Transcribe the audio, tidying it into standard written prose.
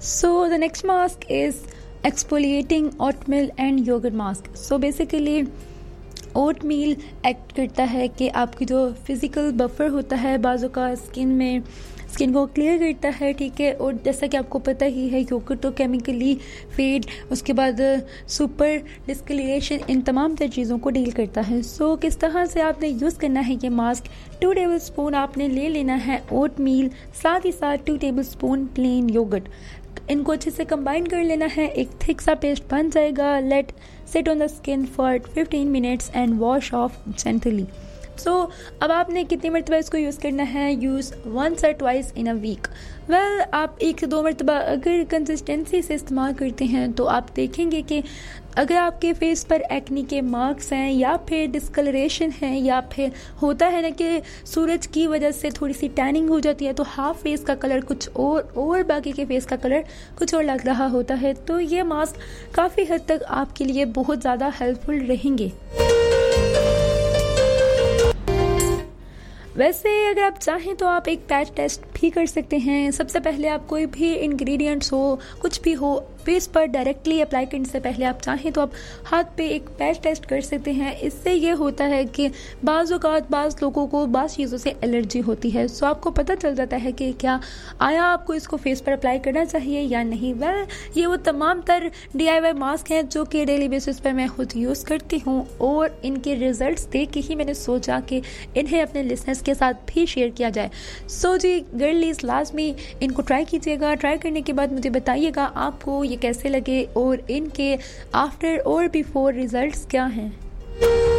So the next mask is exfoliating oatmeal and yogurt mask. So basically oat meal act करता है कि आपकी जो फिज़िकल बफर होता है बाजू का स्किन को क्लियर करता है, ठीक है। और जैसा कि आपको पता ही है योगर्ट तो केमिकली फेड, उसके बाद सुपर डिस्कलेशन, इन तमाम तर चीज़ों को डील करता है। सो किस तरह से आपने यूज़ करना है ये मास्क, 2 टेबल स्पून आपने ले लेना है ओट मील, साथ ही साथ 2 टेबल स्पून प्लेन योगर्ट। इनको अच्छे से कंबाइन कर लेना है, एक थिक सा पेस्ट बन जाएगा। Late sit on the skin for 15 minutes and wash off gently. सो अब आपने कितनी मरतबा इसको यूज़ करना है? Use 1 or 2 in a week. Well आप 1 से 2 मरतबा अगर कंसिस्टेंसी से इस्तेमाल करते हैं तो आप देखेंगे कि अगर आपके फेस पर एक्नी के मार्क्स हैं या फिर डिस्कलरेशन है या फिर होता है ना कि सूरज की वजह से थोड़ी सी टैनिंग हो जाती है तो हाफ फेस का कलर कुछ और बाकी के फेस का कलर कुछ और लग रहा होता है, तो ये मास्क काफ़ी हद तक आपके लिए बहुत ज़्यादा हेल्पफुल रहेंगे। वैसे अगर आप चाहें तो आप एक पैच टेस्ट भी कर सकते हैं। सबसे पहले आप कोई भी इंग्रेडिएंट्स हो, कुछ भी हो, फेस पर डायरेक्टली अप्लाई करने से पहले आप चाहें तो आप हाथ पे एक पैच टेस्ट कर सकते हैं। इससे ये होता है कि बाज़ लोगों को बाज़ चीज़ों से एलर्जी होती है, सो आपको पता चल जाता है कि क्या आया आपको इसको फेस पर अप्लाई करना चाहिए या नहीं। वेल ये वो तमाम तर DIY मास्क हैं जो कि डेली बेसिस पर मैं खुद यूज़ करती हूँ और इनके रिजल्ट्स देख के ही मैंने सोचा कि इन्हें अपने लिसनर्स के साथ भी शेयर किया जाए। सो जी गर्लीज लाजमी इनको ट्राई कीजिएगा। ट्राई करने के बाद मुझे बताइएगा आपको ये कैसे लगे और इनके आफ्टर और बिफोर रिजल्ट्स क्या हैं।